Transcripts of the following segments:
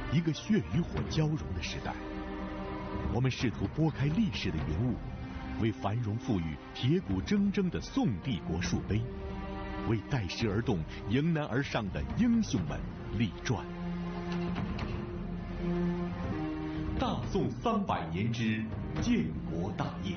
一个血与火交融的时代。我们试图拨开历史的云雾，为繁荣富裕、铁骨铮铮的宋帝国树碑，为待时而动、迎难而上的英雄们立传。大宋300年之建国大业。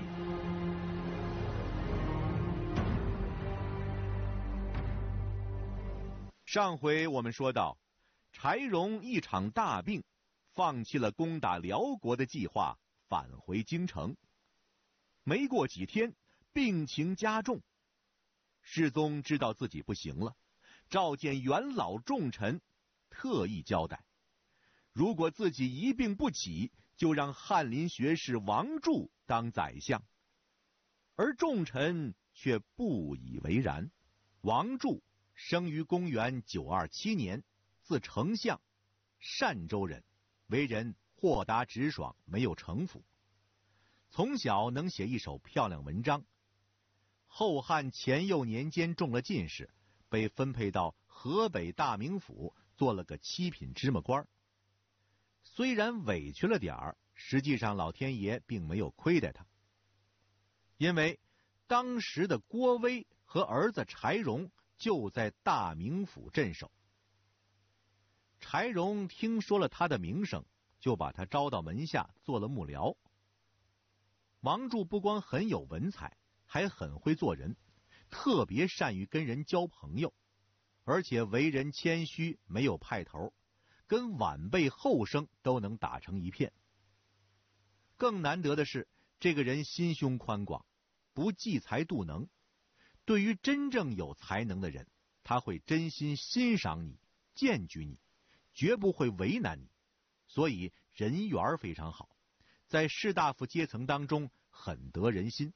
上回我们说到，柴荣一场大病，放弃了攻打辽国的计划，返回京城。没过几天，病情加重。世宗知道自己不行了，召见元老重臣，特意交代，如果自己一病不起，就让翰林学士王柱当宰相。而重臣却不以为然。王柱生于公元927年，字丞相，单州人，为人豁达直爽，没有城府。从小能写一手漂亮文章。后汉乾佑年间中了进士，被分配到河北大名府，做了个7品芝麻官。虽然委屈了点儿，实际上老天爷并没有亏待他。因为当时的郭威和儿子柴荣就在大名府镇守。柴荣听说了他的名声，就把他招到门下做了幕僚。王柱不光很有文采，还很会做人，特别善于跟人交朋友，而且为人谦虚，没有派头，跟晚辈后生都能打成一片。更难得的是，这个人心胸宽广，不计才妒能。对于真正有才能的人，他会真心欣赏你，荐举你，绝不会为难你，所以人缘非常好，在士大夫阶层当中很得人心。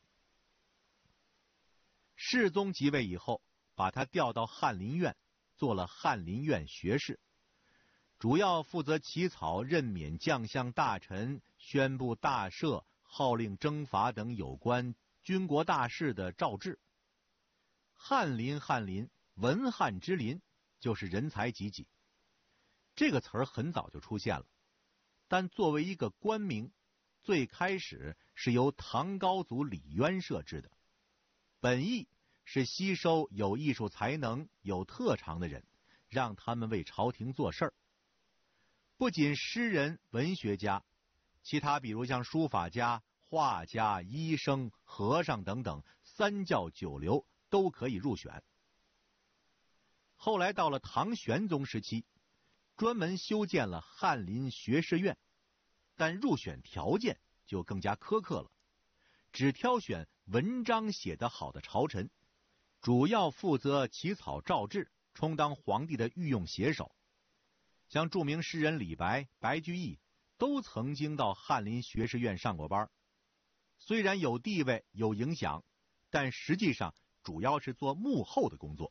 世宗即位以后，把他调到翰林院，做了翰林院学士，主要负责起草任免将相大臣、宣布大赦、号令征伐等有关军国大事的诏制。翰林，文翰之林，就是人才济济。这个词儿很早就出现了，但作为一个官名，最开始是由唐高祖李渊设置的，本意是吸收有艺术才能、有特长的人，让他们为朝廷做事儿。不仅诗人、文学家，其他比如像书法家、画家、医生、和尚等等三教九流都可以入选。后来到了唐玄宗时期，专门修建了翰林学士院，但入选条件就更加苛刻了，只挑选文章写得好的朝臣，主要负责起草诏制，充当皇帝的御用写手。像著名诗人李白、白居易都曾经到翰林学士院上过班，虽然有地位有影响，但实际上主要是做幕后的工作。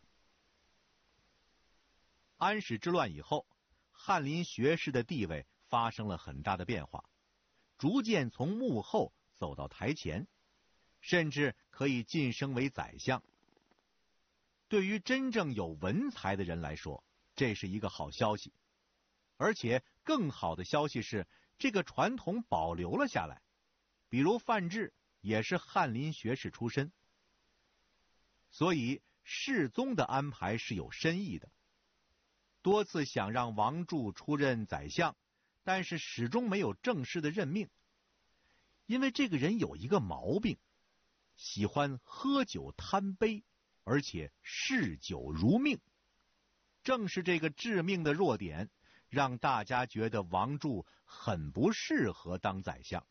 安史之乱以后，翰林学士的地位发生了很大的变化，逐渐从幕后走到台前，甚至可以晋升为宰相。对于真正有文才的人来说，这是一个好消息。而且更好的消息是，这个传统保留了下来。比如范质也是翰林学士出身。所以世宗的安排是有深意的。多次想让王柱出任宰相，但是始终没有正式的任命。因为这个人有一个毛病，喜欢喝酒贪杯，而且嗜酒如命。正是这个致命的弱点，让大家觉得王柱很不适合当宰相。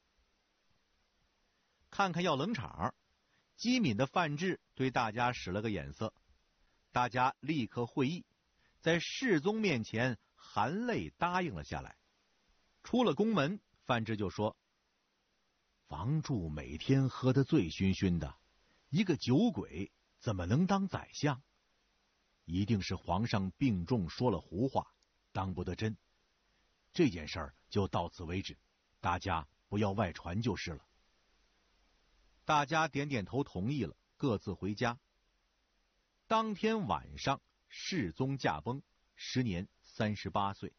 看看要冷场，机敏的范质对大家使了个眼色，大家立刻会意，在世宗面前含泪答应了下来。出了宫门，范质就说：王柱每天喝得醉醺醺的，一个酒鬼怎么能当宰相？一定是皇上病重说了胡话，当不得真。这件事儿就到此为止，大家不要外传就是了。大家点点头同意了，各自回家。当天晚上，世宗驾崩，时年38岁。